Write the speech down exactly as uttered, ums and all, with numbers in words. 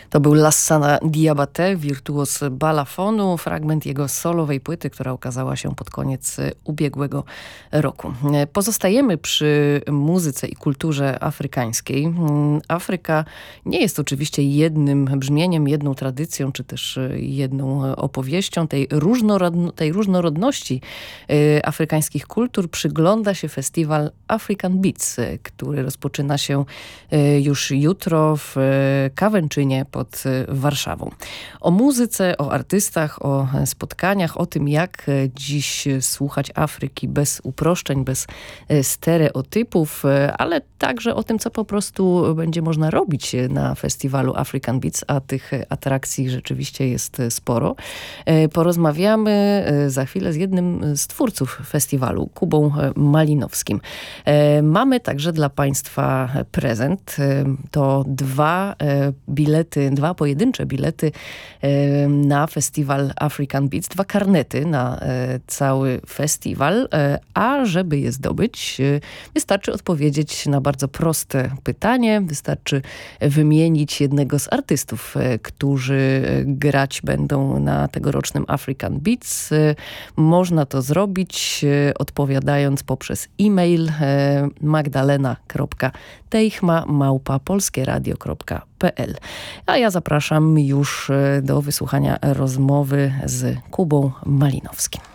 To był Lassana Diabaté, wirtuos balafonu, fragment jego solowej płyty, która ukazała się pod koniec ubiegłego roku. Pozostajemy przy muzyce i kulturze afrykańskiej. Afryka nie jest oczywiście jednym brzmieniem, jedną tradycją, czy też jedną opowieścią. Tej, różnorodno, tej różnorodności afrykańskich kultur przygląda się festiwal African Beats, który rozpoczyna się już jutro w Kawęczynie pod Warszawą. O muzyce, o artystach, o spotkaniach, o tym, jak dziś słuchać Afryki bez uproszczeń, bez stereotypów, ale także o tym, co po prostu będzie można robić na festiwalu African Beats, a tych atrakcji rzeczywiście jest sporo. Porozmawiamy za chwilę z jednym z twórców festiwalu, Kubą Malinowskim. Mamy także dla Państwa prezent. To dwa bilety, dwa pojedyncze bilety na festiwal African Beats, dwa karnety na cały festiwal, a żeby je zdobyć, wystarczy odpowiedzieć na bardzo proste pytanie, wystarczy wymienić jednego z artystów, którzy grać będą na tegorocznym African Beats. Można to zrobić odpowiadając poprzez e-mail magdalena kropka teichma małpa polskieradio kropka p l. A ja zapraszam już do wysłuchania rozmowy z Kubą Malinowskim.